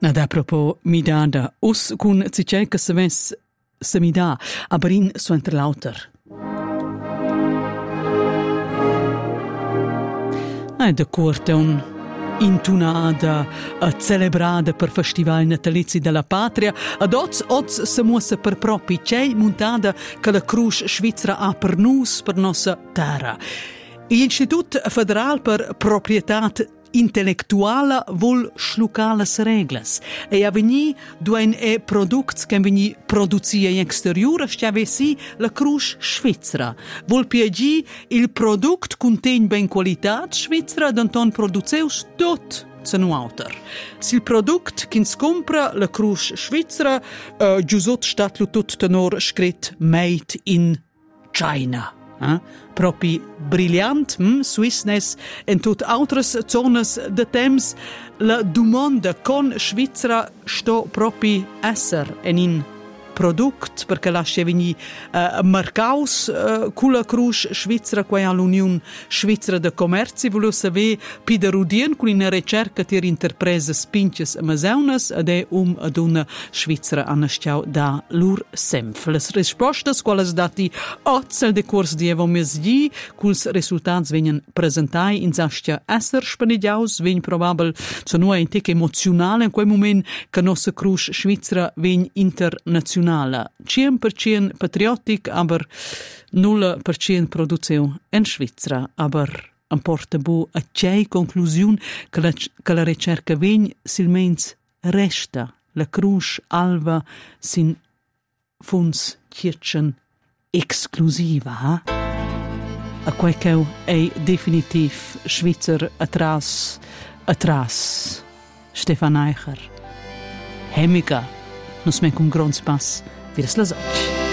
Ad apropos mi dada, us cun zicei che se mi dà, aber in so entre lauter. Da corte un intunada, celebrada per festival natalizi della patria, ad oz se muossa per propi cei montada che la Cruz Svizzera ha per nus, per nostra terra. L'Istitut Federal per Proprietat intellectuala vol schlucales reglas e avveni duen products che veni produzia in exterior stiave si la Cruz Svizzera vol piegi il product conten ben qualitat Svizzera danton produceus tot zenu auter. Si il product kins compra la Cruz Svizzera giusot stat lu tot tenor scrit made in China. Propi brillant, Swissness en tot autres zones de temps la domanda con Svizzera sto propi esser en in product perché lascia veni marcaus con la Cruz Svizzera qua all'Unione Svizzera de Commerci volevo sapere piderudien con una ricerca ter interprese spinches maseunas ed è ad una Svizzera anasciau da lur senf. Le risposte quales dati ozel de curs di evo mesgi culs resultats venien presentai in sascia esser spanidiaus ven probabel so nu ein tic emozionale in quel moment che nostra Cruz Svizzera ven internazionale 100% patriotic, aber 0% produceu in Svizzera, aber importa bu a cei conclusiun che la ricerca vegn silmens resta la Cruz Alva sin funs circen exclusiva. A quei che è definitiv Svizzer atras Stefan Eicher. Hemiga. Nos mec un grand spas vir la